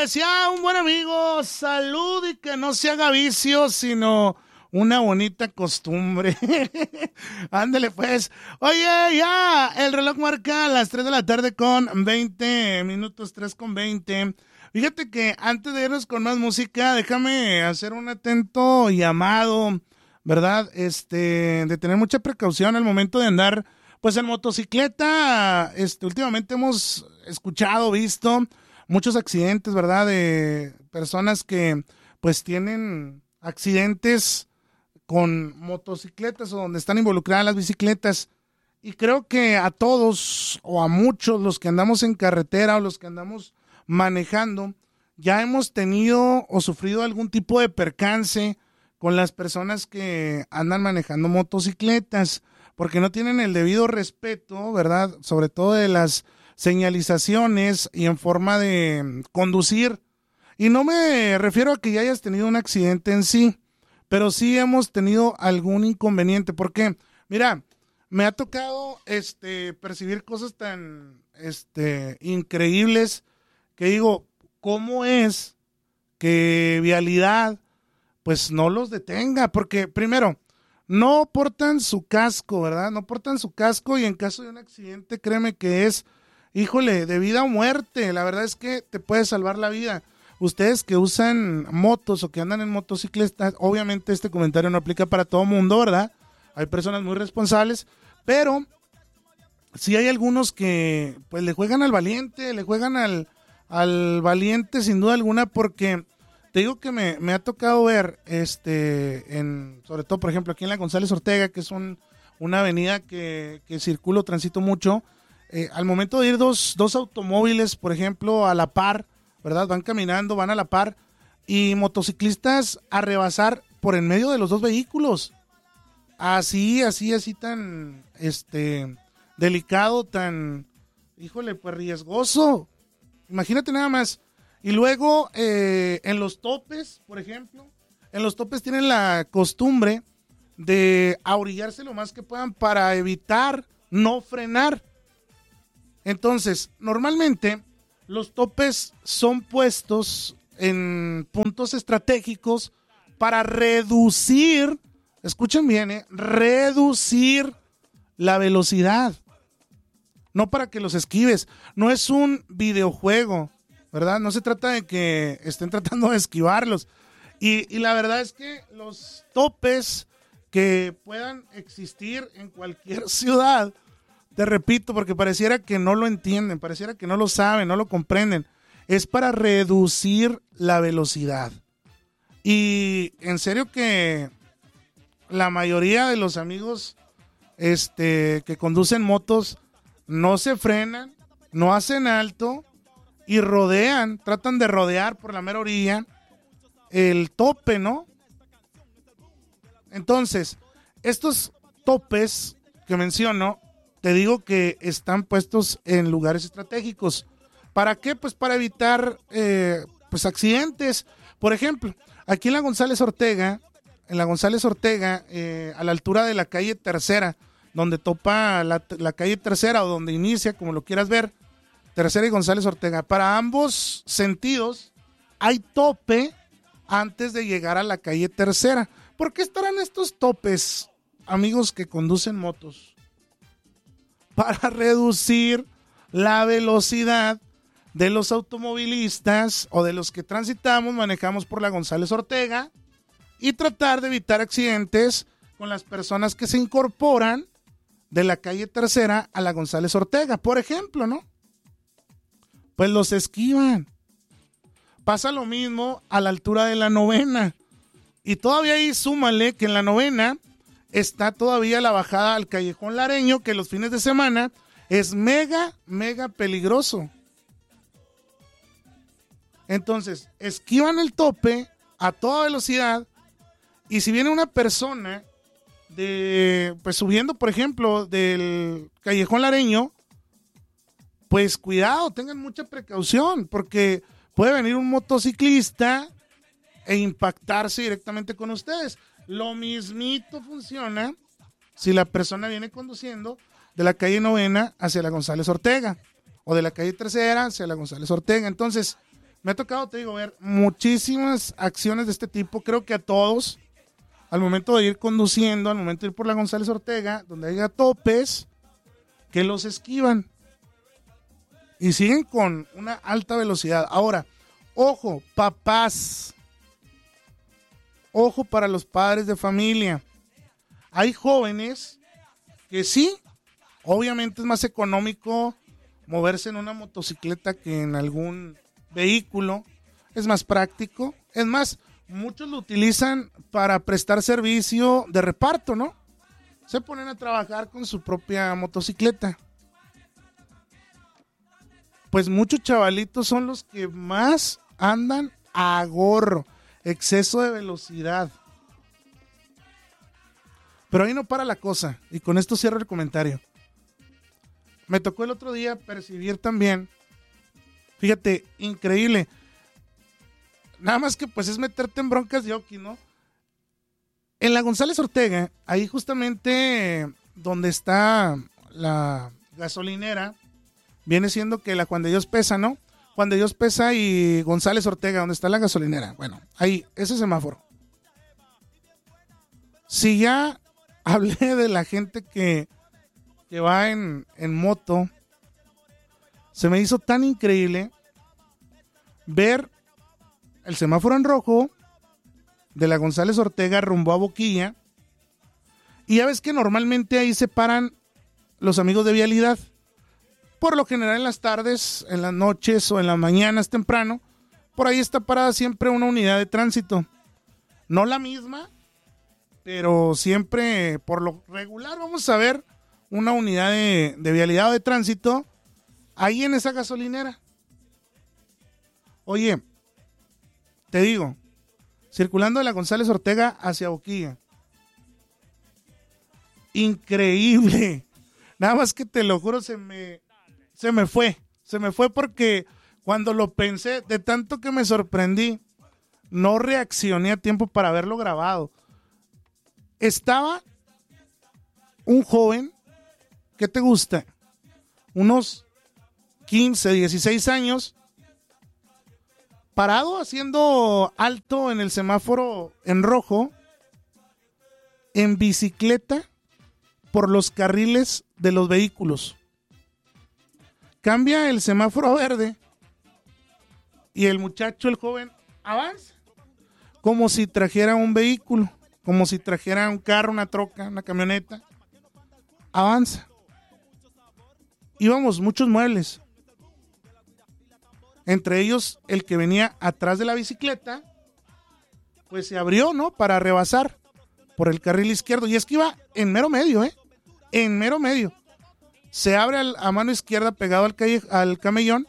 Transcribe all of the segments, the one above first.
decía un buen amigo, salud y que no se haga vicio, sino una bonita costumbre. Ándale pues. Oye, ya, el reloj marca las 3 de la tarde con 20 minutos, 3 con 20. Fíjate que antes de irnos con más música, déjame hacer un atento llamado, ¿verdad? De tener mucha precaución al momento de andar, pues en motocicleta. Últimamente hemos escuchado, visto muchos accidentes, ¿verdad? De personas que pues tienen accidentes con motocicletas o donde están involucradas las bicicletas. Y creo que a todos o a muchos los que andamos en carretera o los que andamos manejando, ya hemos tenido o sufrido algún tipo de percance con las personas que andan manejando motocicletas, porque no tienen el debido respeto, ¿verdad? Sobre todo de las señalizaciones y en forma de conducir. Y no me refiero a que ya hayas tenido un accidente en sí, pero sí hemos tenido algún inconveniente. Porque, mira, me ha tocado percibir cosas tan increíbles que digo, ¿cómo es que Vialidad pues no los detenga? Porque primero, no portan su casco, ¿verdad? No portan su casco y en caso de un accidente, créeme que es, híjole, de vida o muerte. La verdad es que te puede salvar la vida. Ustedes que usan motos o que andan en motocicletas, obviamente este comentario no aplica para todo mundo, ¿verdad? Hay personas muy responsables, pero sí hay algunos que pues le juegan al valiente, le juegan al valiente sin duda alguna, porque te digo que me ha tocado ver, sobre todo por ejemplo aquí en la González Ortega, que es una avenida que circulo, transito mucho, al momento de ir dos automóviles, por ejemplo, a la par, ¿verdad? Van caminando, van a la par, y motociclistas a rebasar por en medio de los dos vehículos. Así tan, delicado, tan, híjole, pues riesgoso. Imagínate nada más. Y luego, en los topes, por ejemplo, en los topes tienen la costumbre de ahorillarse lo más que puedan para evitar no frenar. Entonces, normalmente, los topes son puestos en puntos estratégicos para reducir, escuchen bien, reducir la velocidad. No para que los esquives. No es un videojuego, ¿verdad? No se trata de que estén tratando de esquivarlos. Y la verdad es que los topes que puedan existir en cualquier ciudad, te repito, porque pareciera que no lo entienden, pareciera que no lo saben, no lo comprenden, es para reducir la velocidad. Y en serio que la mayoría de los amigos que conducen motos no se frenan, no hacen alto y rodean, tratan de rodear por la mera orilla el tope, ¿no? Entonces, estos topes que menciono, te digo que están puestos en lugares estratégicos. ¿Para qué? Pues para evitar pues accidentes. Por ejemplo, aquí en la González Ortega, a la altura de la calle Tercera, donde topa la calle Tercera o donde inicia, como lo quieras ver, Tercera y González Ortega. Para ambos sentidos hay tope antes de llegar a la calle Tercera. ¿Por qué estarán estos topes, amigos que conducen motos? Para reducir la velocidad de los automovilistas o de los que transitamos, manejamos por la González Ortega y tratar de evitar accidentes con las personas que se incorporan de la calle Tercera a la González Ortega, por ejemplo, ¿no? Pues los esquivan. Pasa lo mismo a la altura de la Novena. Y todavía ahí súmale que en la Novena está todavía la bajada al Callejón Lareño, que los fines de semana es mega peligroso. Entonces, esquivan el tope a toda velocidad y si viene una persona pues subiendo, por ejemplo, del Callejón Lareño, pues cuidado, tengan mucha precaución, porque puede venir un motociclista e impactarse directamente con ustedes. Lo mismito funciona si la persona viene conduciendo de la calle Novena hacia la González Ortega o de la calle Tercera hacia la González Ortega. Entonces, Me ha tocado, te digo, ver muchísimas acciones de este tipo. Creo que a todos, al momento de ir conduciendo, al momento de ir por la González Ortega, donde haya topes, que los esquivan. Y siguen con una alta velocidad. Ahora, ojo, papás. Ojo para los padres de familia. Hay jóvenes que sí, obviamente es más económico moverse en una motocicleta que en algún vehículo. Es más práctico. Es más, muchos lo utilizan para prestar servicio de reparto, ¿no? Se ponen a trabajar con su propia motocicleta. Pues muchos chavalitos son los que más andan a gorro, exceso de velocidad. Pero ahí no para la cosa, y con esto cierro el comentario. Me tocó el otro día percibir también, fíjate, increíble, nada más que pues es meterte en broncas de Oki, ¿no? En la González Ortega, ahí justamente donde está la gasolinera, viene siendo que la Juan de Dios Pesa, ¿no? Juan de Dios Pesa y González Ortega, donde está la gasolinera. Bueno, ahí, ese semáforo. Si ya hablé de la gente que va en moto, se me hizo tan increíble ver el semáforo en rojo de la González Ortega rumbo a Boquilla. Y ya ves que normalmente ahí se paran los amigos de vialidad. Por lo general en las tardes, en las noches o en las mañanas temprano, por ahí está parada siempre una unidad de tránsito. No la misma, pero siempre, por lo regular, vamos a ver una unidad de vialidad o de tránsito ahí en esa gasolinera. Oye, te digo, circulando de la González Ortega hacia Boquilla. Increíble. Nada más que te lo juro, se me fue porque cuando lo pensé, de tanto que me sorprendí, no reaccioné a tiempo para haberlo grabado. Estaba un joven, ¿qué te gusta? Unos 15, 16 años, parado haciendo alto en el semáforo en rojo, en bicicleta por los carriles de los vehículos. Cambia el semáforo a verde y el muchacho, el joven, avanza como si trajera un vehículo, como si trajera un carro, una troca, una camioneta. Avanza. Íbamos muchos muebles. Entre ellos, el que venía atrás de la bicicleta, pues se abrió, ¿no? Para rebasar por el carril izquierdo. Y es que iba en mero medio, En mero medio. Se abre a mano izquierda pegado al camellón.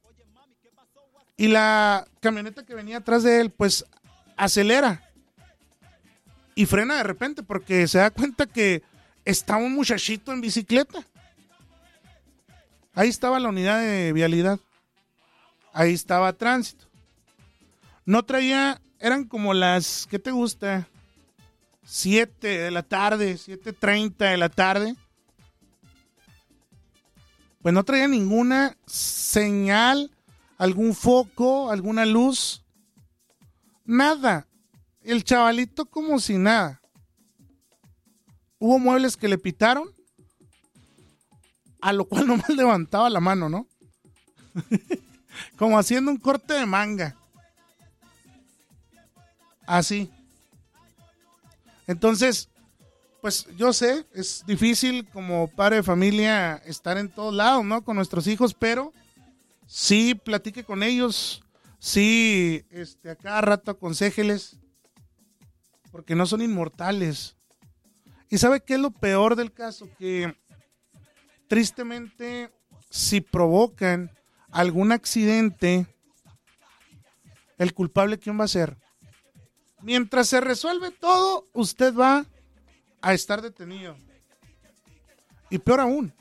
Y la camioneta que venía atrás de él, pues acelera. Y frena de repente porque se da cuenta que está un muchachito en bicicleta. Ahí estaba la unidad de vialidad. Ahí estaba tránsito. No traía, eran como las, ¿qué te gusta? 7 de la tarde, 7:30 de la tarde. Pues no traía ninguna señal, algún foco, alguna luz. Nada. El chavalito como si nada. Hubo muebles que le pitaron, a lo cual nomás levantaba la mano, ¿no? Como haciendo un corte de manga. Así. Entonces, pues yo sé, es difícil como padre de familia estar en todos lados, ¿no? Con nuestros hijos, pero sí platique con ellos, sí, a cada rato aconséjeles, porque no son inmortales. ¿Y sabe qué es lo peor del caso? Que tristemente, si provocan algún accidente, el culpable, ¿quién va a ser? Mientras se resuelve todo, usted va a estar detenido. Y peor aún,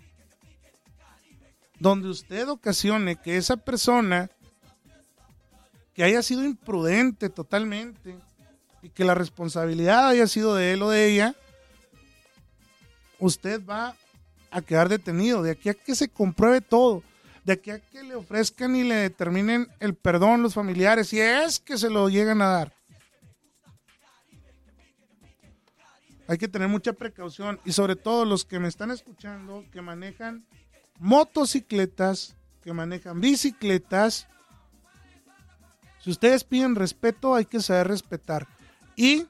donde usted ocasione que esa persona que haya sido imprudente totalmente y que la responsabilidad haya sido de él o de ella, usted va a quedar detenido de aquí a que se compruebe todo, de aquí a que le ofrezcan y le determinen el perdón los familiares, si es que se lo llegan a dar. Hay que tener mucha precaución y sobre todo los que me están escuchando que manejan motocicletas, que manejan bicicletas. Si ustedes piden respeto, hay que saber respetar y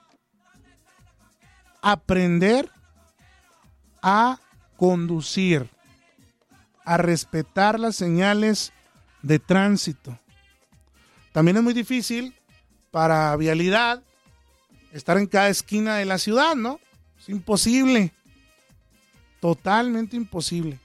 aprender a conducir, a respetar las señales de tránsito. También es muy difícil para vialidad estar en cada esquina de la ciudad, ¿no? Es imposible, totalmente imposible.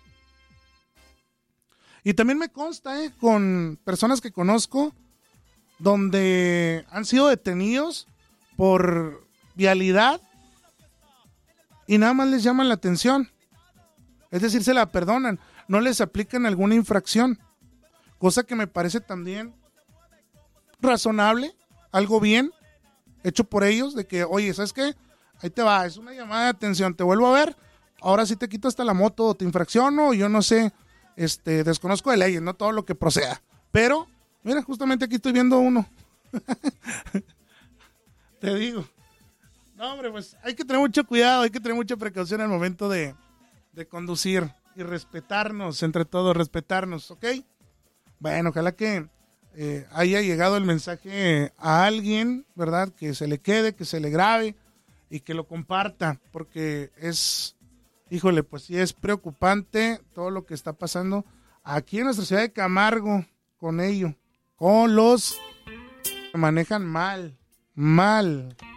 Y también me consta, con personas que conozco, donde han sido detenidos por vialidad y nada más les llaman la atención. Es decir, se la perdonan, no les aplican alguna infracción, cosa que me parece también razonable, algo bien hecho por ellos, de que, oye, ¿sabes qué? Ahí te va, es una llamada de atención, te vuelvo a ver, ahora sí te quito hasta la moto, o te infracciono, yo no sé, desconozco de leyes, no todo lo que proceda, pero, mira, justamente aquí estoy viendo uno. Te digo. No, hombre, pues hay que tener mucho cuidado, hay que tener mucha precaución al momento de conducir y respetarnos, entre todos, respetarnos, ¿ok? Bueno, ojalá que haya llegado el mensaje a alguien, ¿verdad? Que se le quede, que se le grabe y que lo comparta, porque es, híjole, pues sí es preocupante todo lo que está pasando aquí en nuestra ciudad de Camargo con ello, con los que manejan mal.